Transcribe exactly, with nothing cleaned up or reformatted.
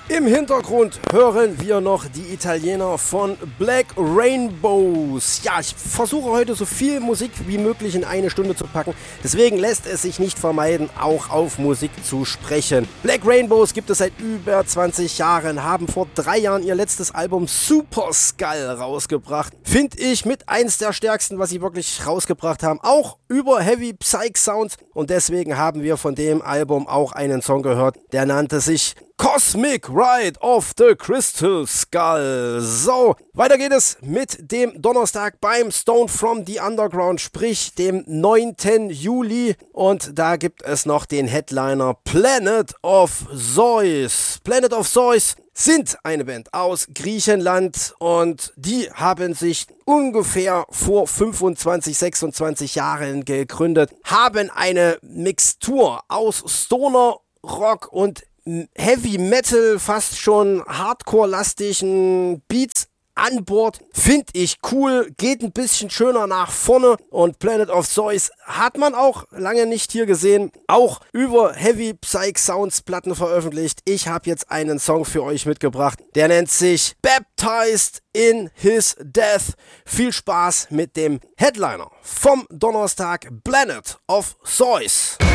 Im Hintergrund hören wir noch die Italiener von Black Rainbows. Ja, ich versuche heute so viel Musik wie möglich in eine Stunde zu packen. Deswegen lässt es sich nicht vermeiden, auch auf Musik zu sprechen. Black Rainbows gibt es seit über zwanzig Jahren, haben vor drei Jahren ihr letztes Album Super Skull rausgebracht. Finde ich mit eins der stärksten, was sie wirklich rausgebracht haben. Auch über Heavy Psych Sounds. Und deswegen haben wir von dem Album auch einen Song gehört, der nannte sich Cosmic Ride of the Crystal Skull. So, weiter geht es mit dem Donnerstag beim Stone from the Underground, sprich dem neunten Juli. Und da gibt es noch den Headliner Planet of Zeus. Planet of Zeus sind eine Band aus Griechenland und die haben sich ungefähr vor fünfundzwanzig, sechsundzwanzig Jahren gegründet, haben eine Mixtur aus Stoner Rock und Heavy Metal, fast schon Hardcore-lastigen Beats an Bord. Finde ich cool, geht ein bisschen schöner nach vorne und Planet of Zeus hat man auch lange nicht hier gesehen. Auch über Heavy Psych Sounds Platten veröffentlicht. Ich habe jetzt einen Song für euch mitgebracht, der nennt sich Baptized in His Death. Viel Spaß mit dem Headliner vom Donnerstag, Planet of Zeus.